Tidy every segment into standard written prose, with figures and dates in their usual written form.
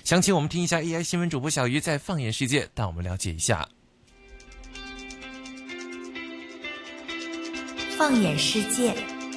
详情我们听一下 AI 新闻主播小鱼在放眼世界带我们了解一下。 放眼世界，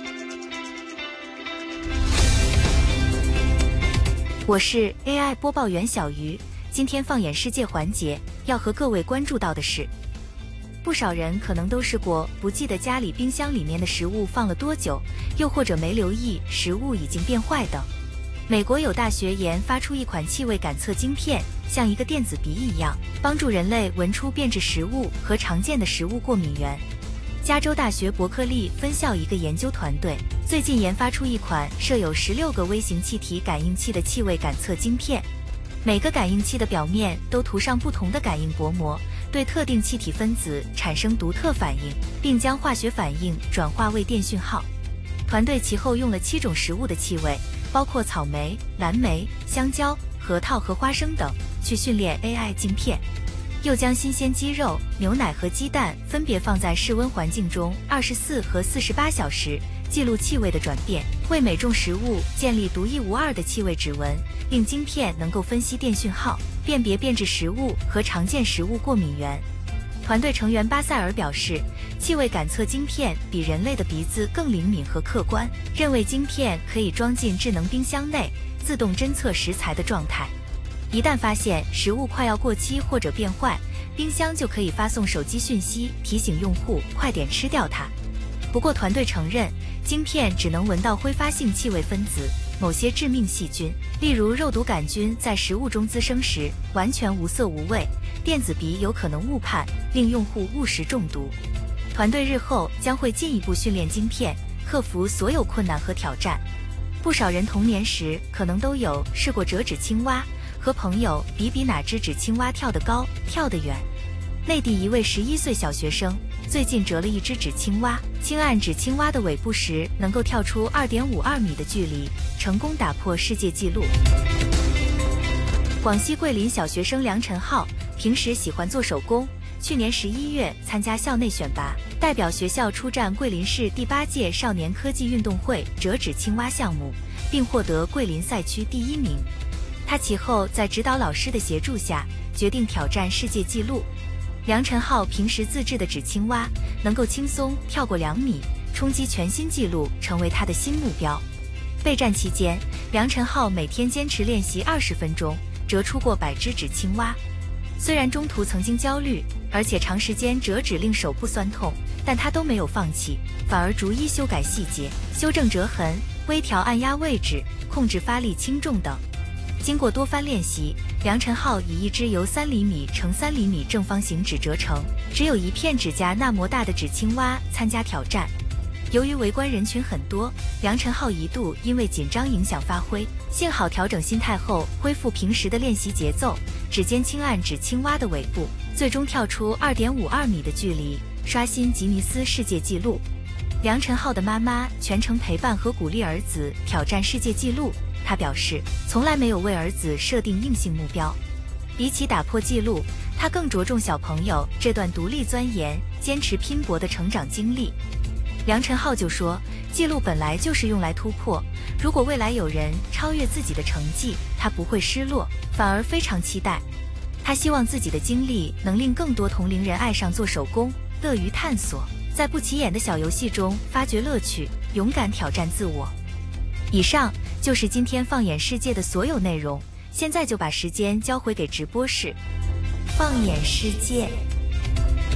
我是 AI 播报员小鱼。今天放眼世界环节要和各位关注到的是，不少人可能都试过不记得家里冰箱里面的食物放了多久，又或者没留意食物已经变坏等。美国有大学研发出一款气味感测晶片，像一个电子鼻一样，帮助人类闻出变质食物和常见的食物过敏源。加州大学伯克利分校一个研究团队最近研发出一款设有16个微型气体感应器的气味感测晶片，每个感应器的表面都涂上不同的感应薄膜，对特定气体分子产生独特反应，并将化学反应转化为电讯号。团队其后用了7种食物的气味，包括草莓、蓝莓、香蕉、核桃和花生等，去训练 AI 晶片。又将新鲜鸡肉、牛奶和鸡蛋分别放在室温环境中24和48小时，记录气味的转变，为每种食物建立独一无二的气味指纹，令晶片能够分析电讯号，辨别变质食物和常见食物过敏源。团队成员巴塞尔表示，气味感测晶片比人类的鼻子更灵敏和客观，认为晶片可以装进智能冰箱内，自动侦测食材的状态。一旦发现食物快要过期或者变坏，冰箱就可以发送手机讯息提醒用户快点吃掉它。不过团队承认，晶片只能闻到挥发性气味分子，某些致命细菌，例如肉毒杆菌在食物中滋生时完全无色无味，电子鼻有可能误判，令用户误食中毒。团队日后将会进一步训练晶片，克服所有困难和挑战。不少人童年时可能都有试过折纸青蛙，和朋友比比哪只纸青蛙跳得高、跳得远。内地一位11岁小学生最近折了一只纸青蛙，轻按纸青蛙的尾部时能够跳出2.52米的距离，成功打破世界纪录。广西桂林小学生梁晨浩平时喜欢做手工，去年11月参加校内选拔，代表学校出战桂林市第8届少年科技运动会折纸青蛙项目，并获得桂林赛区第1名。他其后在指导老师的协助下，决定挑战世界纪录。梁晨浩平时自制的纸青蛙能够轻松跳过2米，冲击全新纪录成为他的新目标。备战期间，梁晨浩每天坚持练习20分钟，折出过100只纸青蛙。虽然中途曾经焦虑，而且长时间折纸令手部酸痛，但他都没有放弃，反而逐一修改细节，修正折痕，微调按压位置，控制发力轻重等。经过多番练习，梁晨浩以一支由3厘米乘3厘米正方形纸折成只有1片指甲那么大的纸青蛙参加挑战。由于围观人群很多，梁晨浩一度因为紧张影响发挥，幸好调整心态后恢复平时的练习节奏，指尖轻按纸青蛙的尾部，最终跳出2.52米的距离，刷新吉尼斯世界纪录。梁晨浩的妈妈全程陪伴和鼓励儿子挑战世界纪录，他表示从来没有为儿子设定硬性目标，比起打破纪录，他更着重小朋友这段独立钻研、坚持拼搏的成长经历。梁晨浩就说，纪录本来就是用来突破，如果未来有人超越自己的成绩，他不会失落，反而非常期待。他希望自己的经历能令更多同龄人爱上做手工，乐于探索，在不起眼的小游戏中发掘乐趣，勇敢挑战自我。以上就是今天放眼世界的所有内容，现在就把时间交回给直播室。放眼世界。